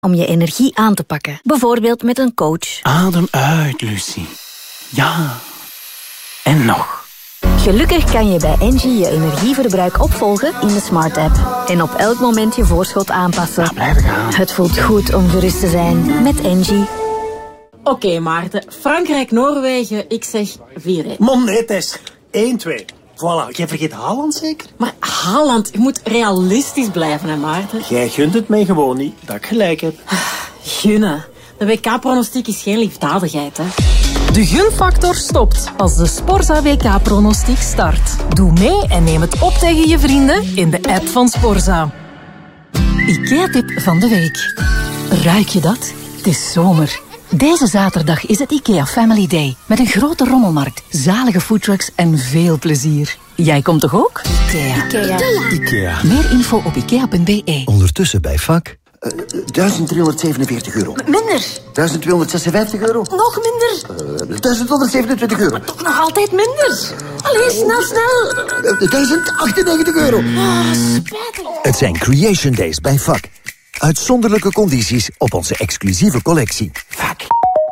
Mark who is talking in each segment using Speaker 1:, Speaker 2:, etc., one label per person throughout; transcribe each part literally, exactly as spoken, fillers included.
Speaker 1: om je energie aan te pakken. Bijvoorbeeld met een coach.
Speaker 2: Adem uit, Lucie. Ja. En nog.
Speaker 1: Gelukkig kan je bij Engie je energieverbruik opvolgen in de Smart app. En op elk moment je voorschot aanpassen.
Speaker 2: Ja, blijven gaan.
Speaker 1: Het voelt goed om gerust te zijn met Engie.
Speaker 3: Oké, okay, Maarten. Frankrijk-Noorwegen, ik zeg vier één.
Speaker 2: Man, nee, Tess. één twee. Voilà, jij vergeet Haaland zeker?
Speaker 3: Maar Haaland, je moet realistisch blijven, hè, Maarten?
Speaker 2: Jij gunt het mij gewoon niet, dat ik gelijk heb.
Speaker 3: Gunnen. De W K-pronostiek is geen liefdadigheid, hè.
Speaker 4: De gunfactor stopt als de Sporza W K-pronostiek start. Doe mee en neem het op tegen je vrienden in de app van Sporza. IKEA-tip van de week. Ruik je dat? Het is zomer. Deze zaterdag is het IKEA Family Day. Met een grote rommelmarkt, zalige foodtrucks en veel plezier. Jij komt toch ook? IKEA.
Speaker 1: Ikea.
Speaker 5: IKEA.
Speaker 4: Meer info op ikea punt b e.
Speaker 5: Ondertussen bij V A K.
Speaker 6: Uh, duizend driehonderdzevenenveertig euro.
Speaker 3: Minder.
Speaker 6: duizend tweehonderdzesenvijftig euro.
Speaker 3: Nog minder.
Speaker 6: Uh, duizend honderdzevenentwintig euro.
Speaker 3: Maar toch nog altijd minder. Allee, snel, snel.
Speaker 6: Uh, duizend achtennegentig euro.
Speaker 3: Oh, spijtig.
Speaker 5: Het zijn Creation Days bij V A K. Uitzonderlijke condities op onze exclusieve collectie. V A K.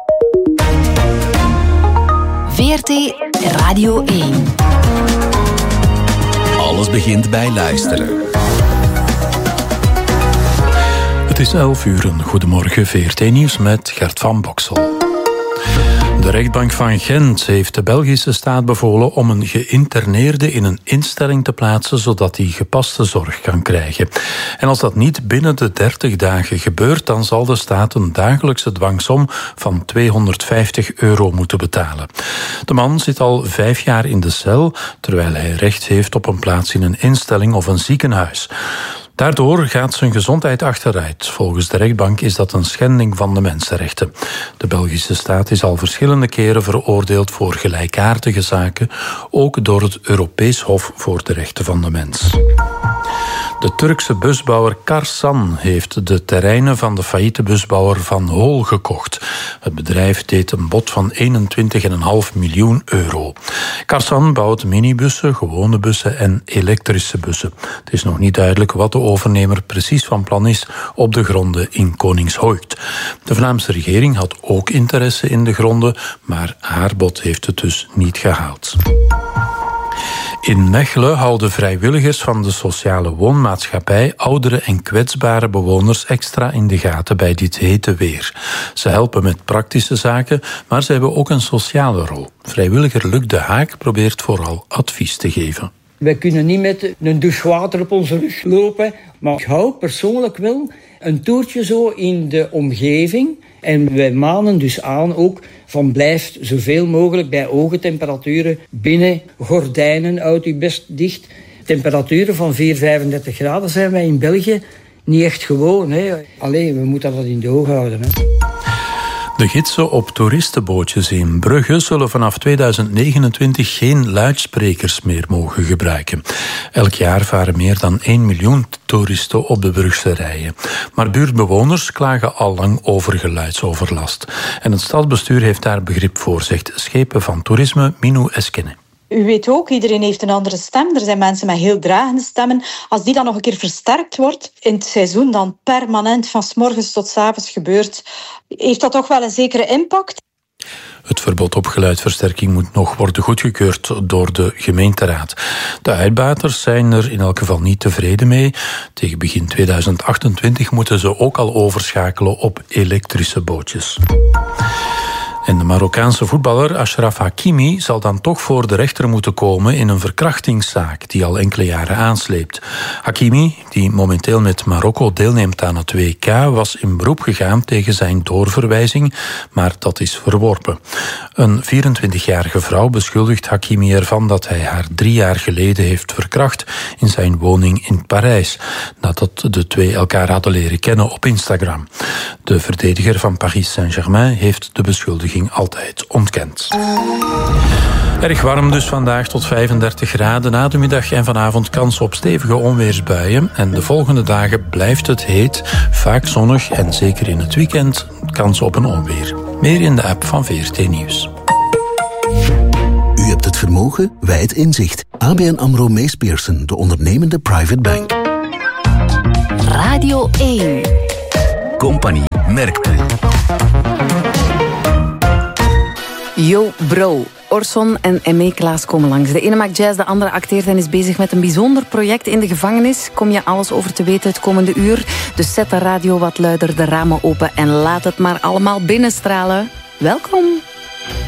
Speaker 4: V R T Radio één.
Speaker 7: Alles begint bij luisteren.
Speaker 8: Het is elf uur. Een goedemorgen, V R T-nieuws met Gert van Boksel. De rechtbank van Gent heeft de Belgische staat bevolen om een geïnterneerde in een instelling te plaatsen, zodat hij gepaste zorg kan krijgen. En als dat niet binnen de dertig dagen gebeurt, dan zal de staat een dagelijkse dwangsom van tweehonderdvijftig euro moeten betalen. De man zit al vijf jaar in de cel, terwijl hij recht heeft op een plaats in een instelling of een ziekenhuis. Daardoor gaat zijn gezondheid achteruit. Volgens de rechtbank is dat een schending van de mensenrechten. De Belgische staat is al verschillende keren veroordeeld voor gelijkaardige zaken, ook door het Europees Hof voor de Rechten van de Mens. De Turkse busbouwer Karsan heeft de terreinen van de failliete busbouwer Van Hol gekocht. Het bedrijf deed een bod van eenentwintig komma vijf miljoen euro. Karsan bouwt minibussen, gewone bussen en elektrische bussen. Het is nog niet duidelijk wat de overnemer precies van plan is op de gronden in Koningshoekt. De Vlaamse regering had ook interesse in de gronden, maar haar bod heeft het dus niet gehaald. In Mechelen houden vrijwilligers van de sociale woonmaatschappij oudere en kwetsbare bewoners extra in de gaten bij dit hete weer. Ze helpen met praktische zaken, maar ze hebben ook een sociale rol. Vrijwilliger Luc de Haak probeert vooral advies te geven.
Speaker 9: Wij kunnen niet met een douche water op onze rug lopen, maar ik hou persoonlijk wel een toertje zo in de omgeving. En wij manen dus aan ook van blijft zoveel mogelijk bij hoge temperaturen binnen. Gordijnen, houd u best dicht. Temperaturen van vier, vijfendertig graden zijn wij in België niet echt gewoon. Hè. Allee, we moeten dat in de ogen houden. Hè.
Speaker 8: De gidsen op toeristenbootjes in Brugge zullen vanaf tweeduizend negenentwintig geen luidsprekers meer mogen gebruiken. Elk jaar varen meer dan één miljoen toeristen op de Brugse rijen. Maar buurtbewoners klagen al lang over geluidsoverlast. En het stadsbestuur heeft daar begrip voor, zegt schepen van toerisme Minou Eskene.
Speaker 10: U weet ook, iedereen heeft een andere stem. Er zijn mensen met heel dragende stemmen. Als die dan nog een keer versterkt wordt in het seizoen, dan permanent van 's morgens tot 's avonds gebeurt, heeft dat toch wel een zekere impact.
Speaker 8: Het verbod op geluidversterking moet nog worden goedgekeurd door de gemeenteraad. De uitbaters zijn er in elk geval niet tevreden mee. Tegen begin tweeduizend achtentwintig moeten ze ook al overschakelen op elektrische bootjes. En de Marokkaanse voetballer Achraf Hakimi zal dan toch voor de rechter moeten komen in een verkrachtingszaak die al enkele jaren aansleept. Hakimi, die momenteel met Marokko deelneemt aan het W K, was in beroep gegaan tegen zijn doorverwijzing, maar dat is verworpen. Een vierentwintigjarige vrouw beschuldigt Hakimi ervan dat hij haar drie jaar geleden heeft verkracht in zijn woning in Parijs, nadat de twee elkaar hadden leren kennen op Instagram. De verdediger van Paris Saint-Germain heeft de beschuldiging altijd ontkend. Erg warm dus vandaag tot vijfendertig graden. Na de middag en vanavond kans op stevige onweersbuien. En de volgende dagen blijft het heet, vaak zonnig en zeker in het weekend kans op een onweer. Meer in de app van V R T Nieuws.
Speaker 5: U hebt het vermogen, wij het inzicht. A B N AMRO Mees Pierson, de ondernemende private bank.
Speaker 4: Radio één.
Speaker 7: Company Merkpool.
Speaker 11: Yo bro, Orson en M E Klaas komen langs. De ene maakt jazz, de andere acteert en is bezig met een bijzonder project in de gevangenis. Kom je alles over te weten het komende uur. Dus zet de radio wat luider, de ramen open en laat het maar allemaal binnenstralen. Welkom.